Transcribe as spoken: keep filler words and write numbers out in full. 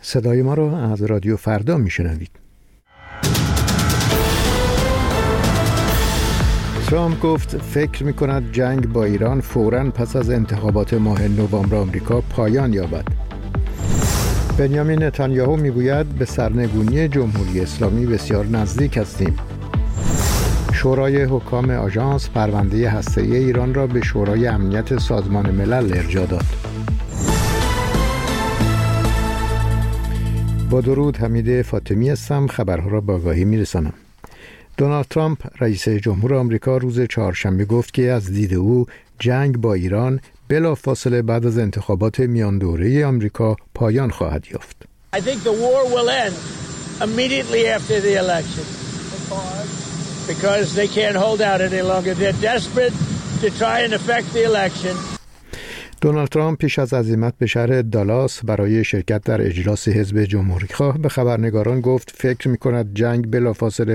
صدای ما را از رادیو فردا میشنوید. ترامپ گفت فکر می‌کند جنگ با ایران فوراً پس از انتخابات ماه نوامبر آمریکا پایان یابد. بنیامین نتانیاهو میگوید به سرنگونی جمهوری اسلامی بسیار نزدیک هستیم. شورای حکام آژانس پرونده هسته‌ای ایران را به شورای امنیت سازمان ملل ارجاع داد. با درود، حمید فاطمی هستم. خبرها را با آگاهی میرسانم. دونالد ترامپ رئیس جمهور آمریکا روز چهارشنبه گفت که از دید او جنگ با ایران بلافاصله بعد از انتخابات میان دوره آمریکا پایان خواهد یافت. I think the war will end immediately after the election. Because they can't hold out any longer. They're desperate to try and affect the election. دونالد ترامپ پیش از عزیمت به شهر دالاس برای شرکت در اجلاس حزب جمهوریخواه به خبرنگاران گفت فکر می‌کند جنگ بلافاصله